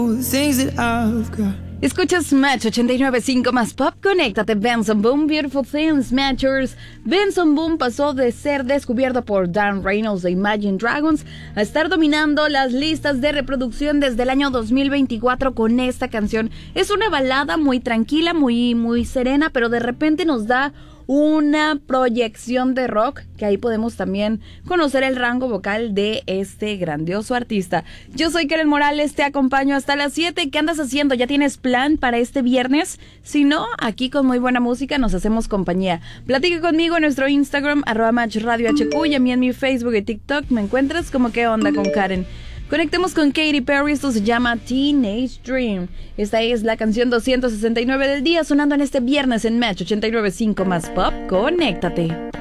Escuchas Match 89.5 más Pop. Conéctate. Benson Boom, Beautiful Things, Matchers. Benson Boom pasó de ser descubierto por Dan Reynolds de Imagine Dragons a estar dominando las listas de reproducción desde el año 2024 con esta canción. Es una balada muy tranquila, muy serena, pero de repente nos da una proyección de rock, que ahí podemos también conocer el rango vocal de este grandioso artista. Yo soy Karen Morales, te acompaño hasta las 7. ¿Qué andas haciendo? ¿Ya tienes plan para este viernes? Si no, aquí con muy buena música nos hacemos compañía. Platica conmigo en nuestro Instagram, @MatchRadioHQ, y a mí en mi Facebook y TikTok me encuentras como ¿Qué onda con Karen? Conectemos con Katy Perry, esto se llama Teenage Dream. Esta es la canción 269 del día, sonando en este viernes en Match 89.5 más Pop. Conéctate.